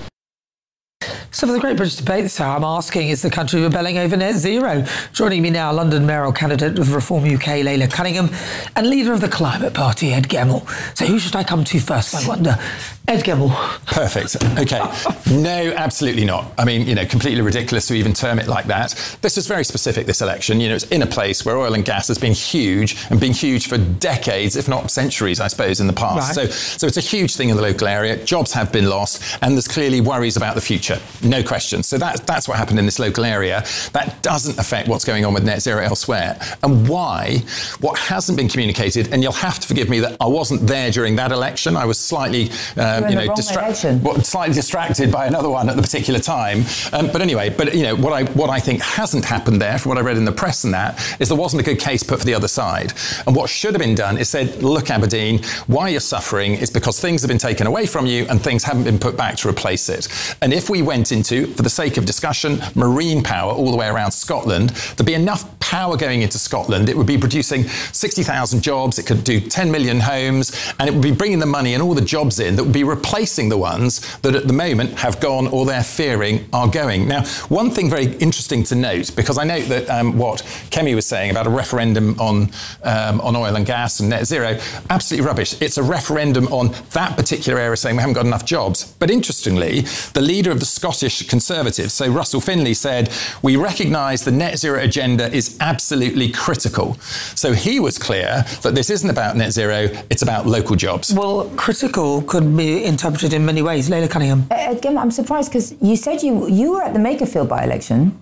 So for the Great British Debate this hour, I'm asking, is the country rebelling over net zero? Joining me now, London mayoral candidate of Reform U K, Leila Cunningham, and leader of the Climate Party, Ed Gemmell. So who should I come to first, I wonder? Ed Gemmell. Perfect. OK. No, absolutely not. I mean, you know, completely ridiculous to even term it like that. This was very specific, this election. You know, it's in a place where oil and gas has been huge and been huge for decades, if not centuries, I suppose, in the past. Right. So, so it's a huge thing in the local area. Jobs have been lost, and there's clearly worries about the future. No question. So that, that's what happened in this local area. That doesn't affect what's going on with net zero elsewhere. And why? What hasn't been communicated, and you'll have to forgive me that I wasn't there during that election. I was slightly, um, you know, distra- well, slightly distracted by another one at the particular time. Um, but anyway, but you know, what I what I think hasn't happened there, from what I read in the press and that, is there wasn't a good case put for the other side. And what should have been done is said, look, Aberdeen, why you're suffering is because things have been taken away from you and things haven't been put back to replace it. And if we went into, for the sake of discussion, marine power all the way around Scotland, there'd be enough power going into Scotland. It would be producing sixty thousand jobs, it could do ten million homes, and it would be bringing the money and all the jobs in that would be replacing the ones that at the moment have gone or they're fearing are going. Now, one thing very interesting to note, because I note that um, what Kemi was saying about a referendum on um, on oil and gas and net zero, absolutely rubbish. It's a referendum on that particular area saying we haven't got enough jobs. But interestingly, the leader of the Scottish Conservatives, so Russell Finlay, said, we recognise the net zero agenda is absolutely critical. So he was clear that this isn't about net zero, it's about local jobs. Well, critical could be interpreted in many ways. Leila Cunningham. Again, I'm surprised because you said you you were at the Makerfield by-election.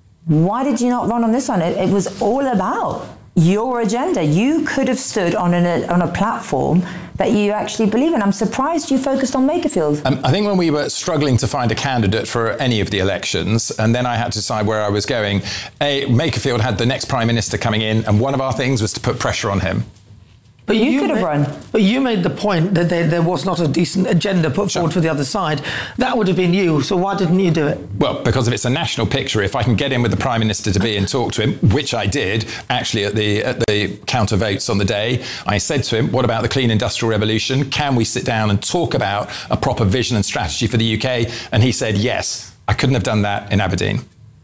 Why did you not run on this one? It, it was all about your agenda. You could have stood on, an, on a platform that you actually believe in. I'm surprised you focused on Makerfield. Um, I think when we were struggling to find a candidate for any of the elections, and then I had to decide where I was going, a, Makerfield had the next Prime Minister coming in, and one of our things was to put pressure on him. But you, you could have made, run. But you made the point that there, there was not a decent agenda put forward for the other side. That would have been you, so why didn't you do it? Well, because if it's a national picture, if I can get in with the Prime Minister to be and talk to him, which I did, actually at the at the counter votes on the day, I said to him, what about the clean industrial revolution? Can we sit down and talk about a proper vision and strategy for the U K? And he said, yes. I couldn't have done that in Aberdeen.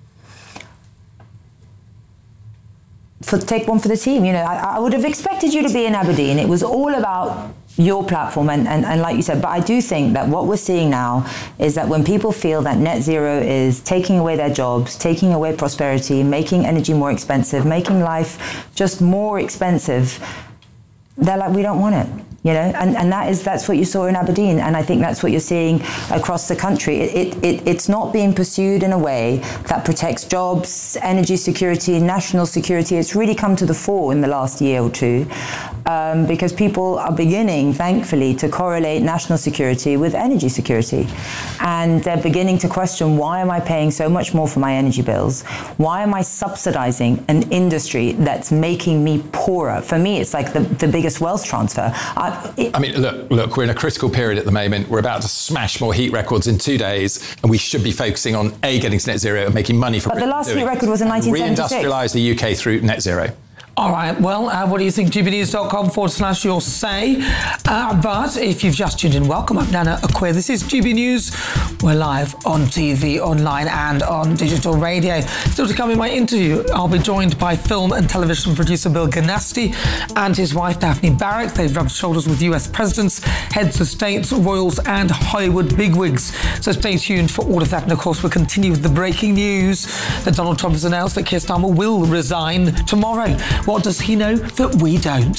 For, take one for the team. You know, I, I would have expected you to be in Aberdeen. It was all about your platform and, and, and like you said, but I do think that what we're seeing now is that when people feel that net zero is taking away their jobs, taking away prosperity, making energy more expensive, making life just more expensive, they're like, we don't want it. You know, and, and that is that's what you saw in Aberdeen, and I think that's what you're seeing across the country. It, it, it it's not being pursued in a way that protects jobs, energy security, national security. It's really come to the fore in the last year or two, um, because people are beginning, thankfully, to correlate national security with energy security, and they're beginning to question, why am I paying so much more for my energy bills? Why am I subsidizing an industry that's making me poorer? For me, it's like the, the biggest wealth transfer. I, I mean, look, look, we're in a critical period at the moment. We're about to smash more heat records in two days, and we should be focusing on, A, getting to net zero and making money from it. But the last heat record was in nineteen seventy-six. Reindustrialise the U K through net zero. All right, well, uh, what do you think? gbnews.com forward slash your say. Uh, but if you've just tuned in, welcome. I'm Nana Acquia. This is G B News. We're live on T V, online and on digital radio. Still to come in my interview, I'll be joined by film and television producer Bill Ganasty and his wife Daphne Barrick. They've rubbed shoulders with U S presidents, heads of states, royals and Hollywood bigwigs. So stay tuned for all of that. And of course, we'll continue with the breaking news that Donald Trump has announced that Keir Starmer will resign tomorrow. What does he know that we don't?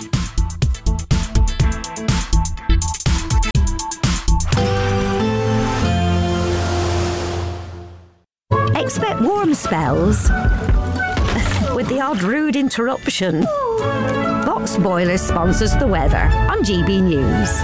Expect warm spells with the odd rude interruption. Box Boilers sponsors the weather on G B News.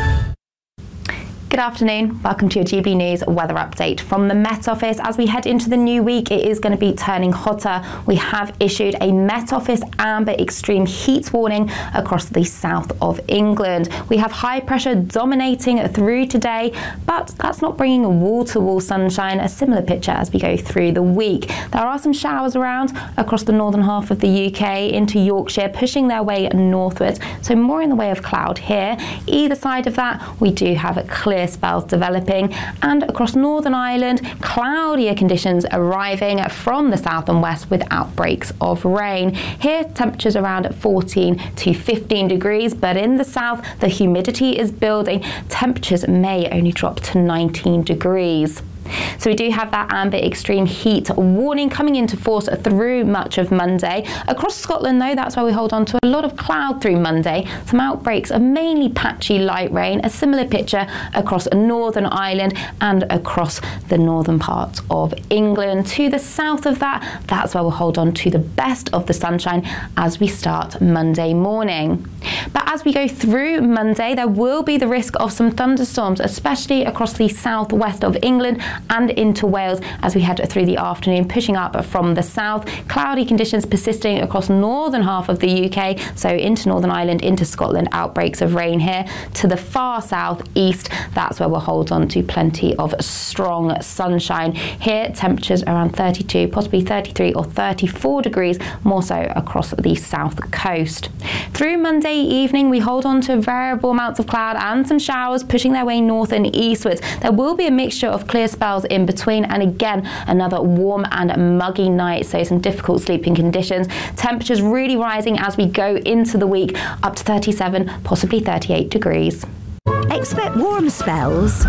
Good afternoon. Welcome to your G B News weather update from the Met Office. As we head into the new week, it is going to be turning hotter. We have issued a Met Office amber extreme heat warning across the south of England. We have high pressure dominating through today, but that's not bringing wall-to-wall sunshine. A similar picture as we go through the week. There are some showers around across the northern half of the U K into Yorkshire, pushing their way northwards. So more in the way of cloud here. Either side of that, we do have a clear spells developing, and across Northern Ireland, cloudier conditions arriving from the south and west with outbreaks of rain. Here, temperatures around fourteen to fifteen degrees, but in the south, the humidity is building. Temperatures may only drop to nineteen degrees. So we do have that amber extreme heat warning coming into force through much of Monday. Across Scotland, though, that's where we hold on to a lot of cloud through Monday. Some outbreaks of mainly patchy light rain. A similar picture across Northern Ireland and across the northern parts of England. To the south of that, that's where we'll hold on to the best of the sunshine as we start Monday morning. But as we go through Monday, there will be the risk of some thunderstorms, especially across the southwest of England and into Wales as we head through the afternoon, pushing up from the south. Cloudy conditions persisting across northern half of the U K, so into Northern Ireland, into Scotland, outbreaks of rain here. To the far south east, that's where we'll hold on to plenty of strong sunshine. Here, temperatures around thirty-two, possibly thirty-three or thirty-four degrees, more so across the south coast. Through Monday evening, we hold on to variable amounts of cloud and some showers pushing their way north and eastwards. There will be a mixture of clear spells in between, and again another warm and muggy night, so some difficult sleeping conditions. Temperatures really rising as we go into the week, up to thirty-seven, possibly thirty-eight degrees. Expect warm spells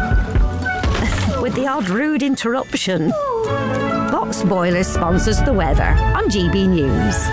with the odd rude interruption. Box Boilers sponsors the weather on G B News.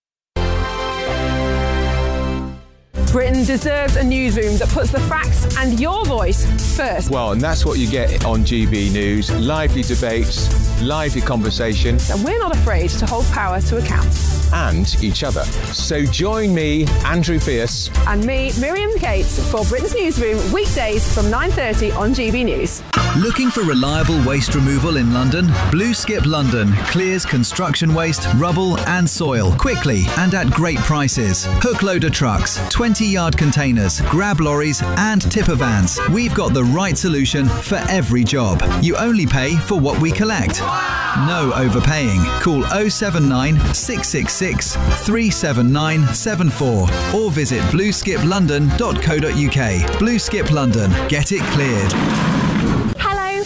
Britain deserves a newsroom that puts the facts and your voice first. Well, and that's what you get on G B News. Lively debates, lively conversation. And we're not afraid to hold power to account. And each other. So join me, Andrew Fierce. And me, Miriam Cates, for Britain's Newsroom, weekdays from nine thirty on G B News. Looking for reliable waste removal in London? Blue Skip London clears construction waste, rubble and soil quickly and at great prices. Hook loader trucks, twenty yard containers, grab lorries and tipper vans. We've got the right solution for every job. You only pay for what we collect. No overpaying. Call oh seven nine, six six six, three seven nine seven four or visit blue skip london dot co dot uk. Blue Skip London. Get it cleared. Hello,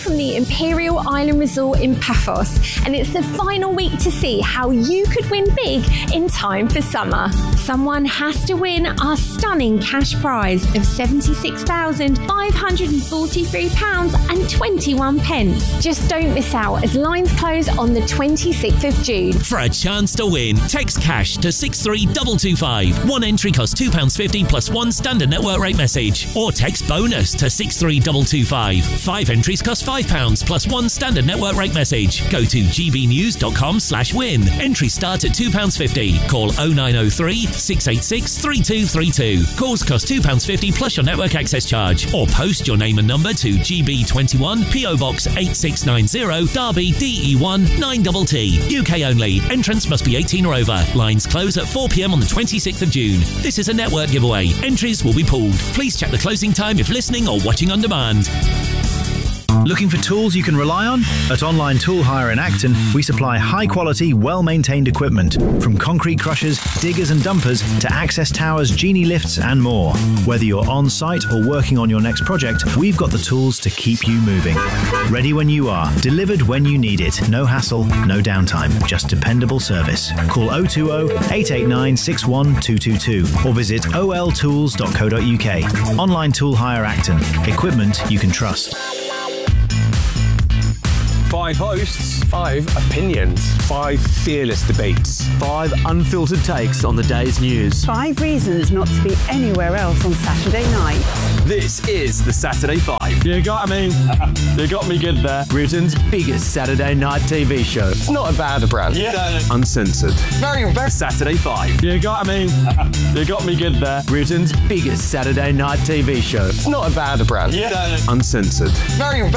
from the Imperial Island Resort in Paphos, and it's the final week to see how you could win big in time for summer. Someone has to win our stunning cash prize of seventy-six thousand five hundred forty-three pounds and twenty-one pence. Just don't miss out as lines close on the twenty-sixth of June. For a chance to win, text cash to six three two two five. One entry costs two pounds fifty plus one standard network rate message. Or text bonus to six three two two five. Five entries cost five pounds plus one standard network rate message. Go to gbnews.com slash win. Entries start at two pounds fifty. Call oh nine oh three, six eight six, three two three two. Calls cost two pounds fifty plus your network access charge. Or post your name and number to G B twenty-one, P O Box eight six nine zero, Derby, D E one nine T T. U K only. Entrance must be eighteen or over. Lines close at four p m on the twenty-sixth of June. This is a network giveaway. Entries will be pulled. Please check the closing time if listening or watching on demand. Looking for tools you can rely on? At Online Tool Hire in Acton, we supply high-quality, well-maintained equipment, from concrete crushers, diggers and dumpers to access towers, genie lifts and more. Whether you're on-site or working on your next project, we've got the tools to keep you moving. Ready when you are, delivered when you need it. No hassle, no downtime, just dependable service. Call oh two oh, eight eight nine, six one two two two or visit o l tools dot co dot u k. Online Tool Hire Acton. Equipment you can trust. Five hosts, five opinions, five fearless debates, five unfiltered takes on the day's news. Five reasons not to be anywhere else on Saturday night. This is the Saturday Five. You got me. You got me good there. Britain's biggest Saturday night T V show. It's not a bad brand. Yeah. Uncensored. Very, very. Saturday Five. You got me. You got me good there. Britain's biggest Saturday night T V show. It's not a bad brand. Yeah. Uncensored. Very, very.